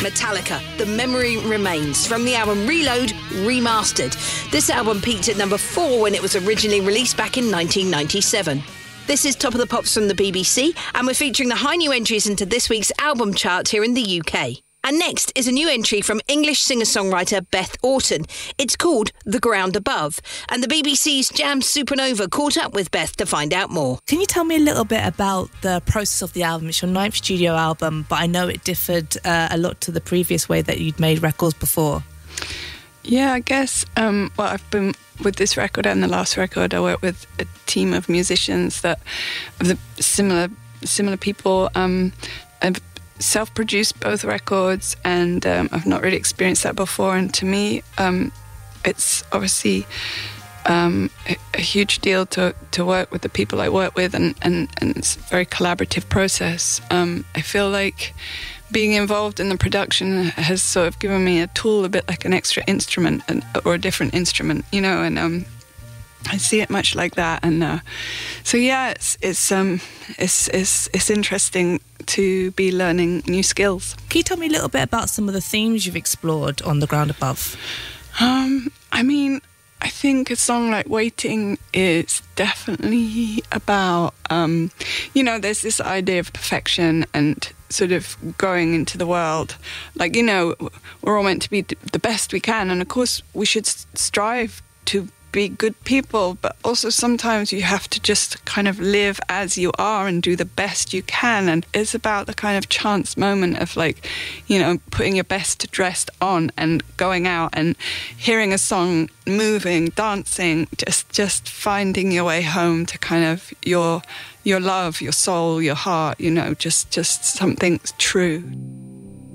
Metallica, The Memory Remains, from the album Reload Remastered. This album peaked at number 4 when it was originally released back in 1997. This is Top of the Pops from the BBC, and we're featuring the high new entries into this week's album chart here in the UK. And next is a new entry from English singer-songwriter Beth Orton. It's called The Ground Above, and the BBC's Jam Supernova caught up with Beth to find out more. Can you tell me a little bit about the process of the album? It's your 9th studio album, but I know it differed a lot to the previous way that you'd made records before. Yeah, I guess, I've been with this record and the last record, I worked with a team of musicians that of the similar people. I've self-produced both records, and I've not really experienced that before. And to me, it's obviously a huge deal to work with the people I work with, and it's a very collaborative process. I feel like being involved in the production has sort of given me a tool, a bit like an extra instrument or a different instrument, you know, and I see it much like that. And so yeah, it's interesting to be learning new skills. Can you tell me a little bit about some of the themes you've explored on The Ground Above? I mean, I think a song like Waiting is definitely about, there's this idea of perfection and sort of going into the world. Like, you know, we're all meant to be the best we can. And of course, we should strive to be good people, but also sometimes you have to just kind of live as you are and do the best you can. And it's about the kind of chance moment of, like, you know, putting your best dressed on and going out and hearing a song, moving, dancing, just finding your way home to kind of your love, your soul, your heart, you know, just something true.